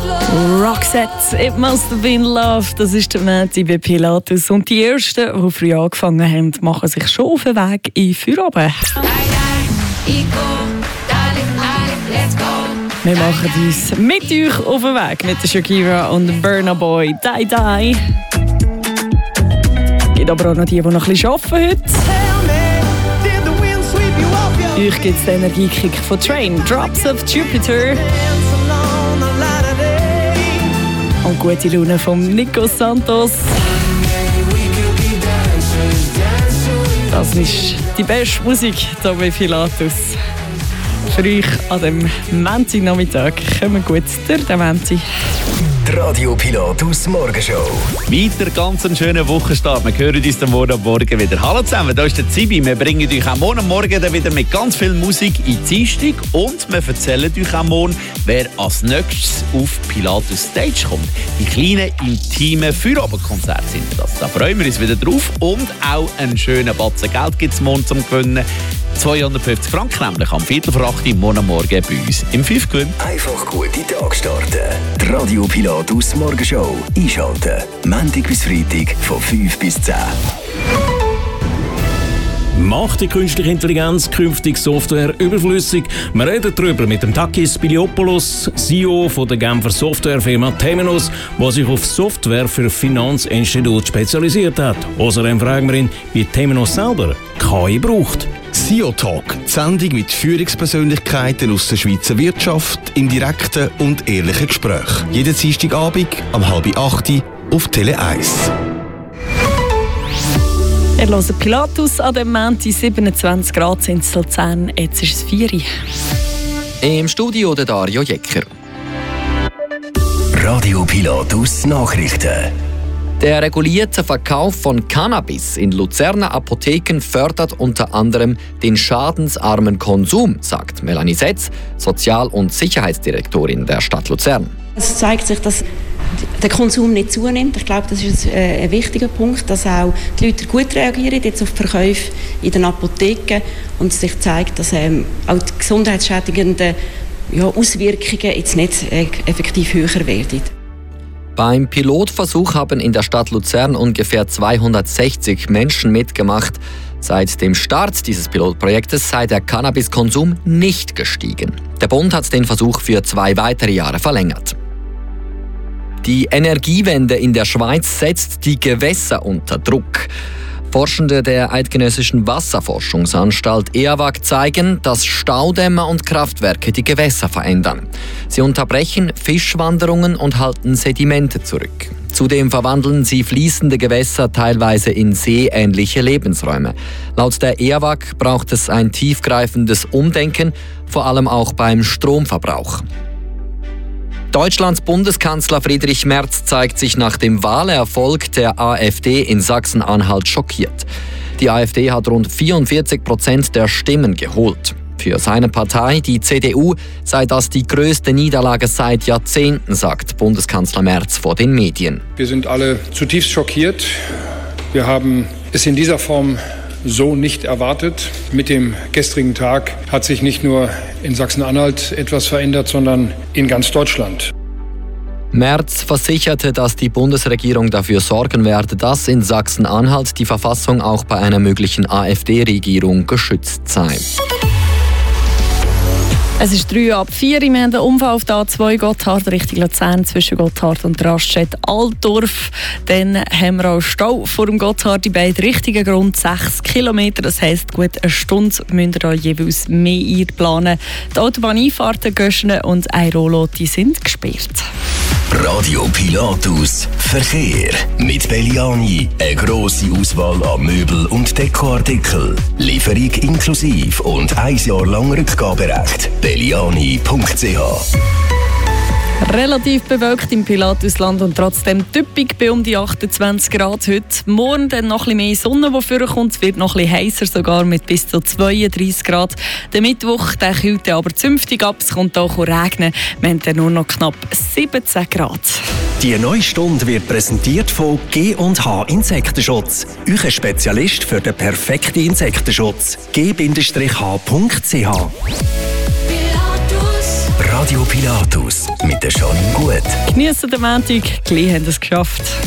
Roxette, It Must Have Been Love, das ist der Matti bei Pilatus. Und die Ersten, die früh angefangen haben, machen sich schon auf den Weg in Feierabend. Wir machen uns mit euch auf den Weg mit der Shakira und Burna Boy, Die Die. Es gibt aber auch noch die noch ein bisschen arbeiten heute. Euch gibt es den Energiekick von Train, Drops of Jupiter. Und gute Laune von Nico Santos. Das ist die beste Musik hier bei Pilatus. Für euch an dem Montagnachmittag. Kommen gut durch den Montag. Die Radio Pilatus Morgenshow. Weiter ganz einen schönen Wochenstart. Wir hören uns dann morgen Morgen wieder. Hallo zusammen, da ist der Zibi. Wir bringen euch auch morgen Morgen dann wieder mit ganz viel Musik in die Dienstag. Und wir erzählen euch auch morgen, wer als nächstes auf Pilatus Stage kommt. Die kleinen, intimen Feierabendkonzerte sind das. Da freuen wir uns wieder drauf. Und auch einen schönen Batzen Geld gibt es morgen zum Gewinnen. 250 Franken nämlich am 7:45 morgen Morgen bei uns im 5 Gewinn. Einfach gute Tag starten. Die Radio Pilatus Morgenshow. Einschalten. Montag bis Freitag von 5 bis 10. Macht die künstliche Intelligenz künftig Software überflüssig? Wir reden darüber mit dem Takis Biliopoulos, CEO von der Genfer Softwarefirma Temenos, der sich auf Software für Finanzinstitute spezialisiert hat. Außerdem fragen wir ihn, wie Temenos selber KI braucht. CEO Talk, die Sendung mit Führungspersönlichkeiten aus der Schweizer Wirtschaft im direkten und ehrlichen Gespräch. Jeden Dienstagabend um 7:30 auf Tele 1. Ihr hört Pilatus an dem Montag, 27 Grad in Luzern. Jetzt ist es 4 Uhr. Im Studio der Dario Jecker. Radio Pilatus Nachrichten. Der regulierte Verkauf von Cannabis in Luzerner Apotheken fördert unter anderem den schadensarmen Konsum, sagt Melanie Setz, Sozial- und Sicherheitsdirektorin der Stadt Luzern. Es zeigt sich, dass der Konsum nicht zunimmt. Ich glaube, das ist ein wichtiger Punkt, dass auch die Leute gut reagieren jetzt auf Verkäufe in den Apotheken und sich zeigt, dass auch die gesundheitsschädigenden Auswirkungen jetzt nicht effektiv höher werden. Beim Pilotversuch haben in der Stadt Luzern ungefähr 260 Menschen mitgemacht. Seit dem Start dieses Pilotprojektes sei der Cannabiskonsum nicht gestiegen. Der Bund hat den Versuch für 2 weitere Jahre verlängert. Die Energiewende in der Schweiz setzt die Gewässer unter Druck. Forschende der Eidgenössischen Wasserforschungsanstalt EAWAG zeigen, dass Staudämme und Kraftwerke die Gewässer verändern. Sie unterbrechen Fischwanderungen und halten Sedimente zurück. Zudem verwandeln sie fließende Gewässer teilweise in seeähnliche Lebensräume. Laut der EAWAG braucht es ein tiefgreifendes Umdenken, vor allem auch beim Stromverbrauch. Deutschlands Bundeskanzler Friedrich Merz zeigt sich nach dem Wahlerfolg der AfD in Sachsen-Anhalt schockiert. Die AfD hat rund 44% der Stimmen geholt. Für seine Partei, die CDU, sei das die größte Niederlage seit Jahrzehnten, sagt Bundeskanzler Merz vor den Medien. Wir sind alle zutiefst schockiert. Wir haben es in dieser Form so nicht erwartet. Mit dem gestrigen Tag hat sich nicht nur in Sachsen-Anhalt etwas verändert, sondern in ganz Deutschland. Merz versicherte, dass die Bundesregierung dafür sorgen werde, dass in Sachsen-Anhalt die Verfassung auch bei einer möglichen AfD-Regierung geschützt sei. Es ist 3:04. Wir haben den Unfall auf der A2 Gotthard Richtung Luzern zwischen Gotthard und Raststätte Altdorf. Dann haben wir auch Stau vor dem Gotthard in beide Richtungen, rund 6 Kilometer. Das heisst, gut eine Stunde müsst ihr euch jeweils mehr einplanen. Die Autobahneinfahrten Göschen und Airolo, die sind gesperrt. Radio Pilatus Verkehr mit Belliani. Eine grosse Auswahl an Möbel- und Dekoartikel. Lieferung inklusive und 1 Jahr lang Rückgaberecht. Belliani.ch. Relativ bewölkt im Pilatusland und trotzdem typisch bei um die 28 Grad heute. Morgen dann noch ein bisschen mehr Sonne, die vorkommt. Es wird noch ein bisschen heißer, sogar mit bis zu 32 Grad. Der Mittwoch der kühlt aber zünftig ab. Es kommt auch regnen. Wir haben dann nur noch knapp 17 Grad. Die neue Stunde wird präsentiert von G&H Insektenschutz. Euer Spezialist für den perfekten Insektenschutz. g-h.ch Radio Pilatus mit der Janine Gut. Geniessen den Montag, gleich haben wir es geschafft.